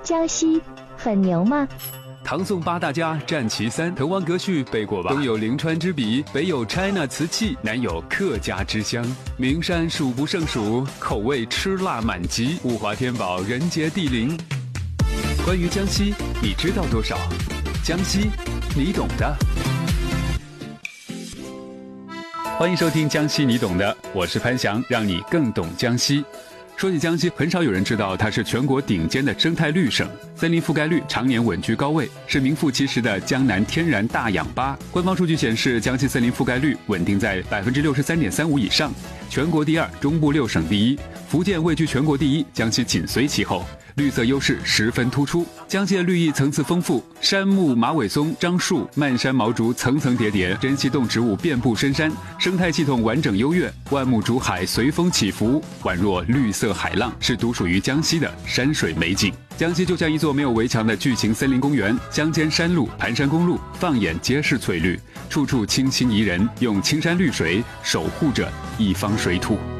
江西很牛吗？ 唐宋八大家占其三，滕王阁序背过吧？东有临川之笔，北有 China 瓷器，南有客家之乡。名山数不胜数，口味吃辣满级，物华天宝，人杰地灵。关于江西，你知道多少？江西，你懂的。欢迎收听《江西你懂的》，我是潘翔，让你更懂江西。说起江西，很少有人知道它是全国顶尖的生态绿省，森林覆盖率常年稳居高位，是名副其实的江南天然大氧吧。官方数据显示，江西森林覆盖率稳定在63.35%以上，全国第二，中部6省第一，福建位居全国第一，江西紧随其后。绿色优势十分突出，江西的绿意层次丰富，杉木、马尾松、樟树、漫山毛竹层层叠叠，珍稀动植物遍布深山，生态系统完整优越，万木竹海随风起伏，宛若绿色海浪，是独属于江西的山水美景。江西就像一座没有围墙的巨型森林公园，乡间山路、盘山公路放眼皆是翠绿，处处清新宜人，用青山绿水守护着一方水土。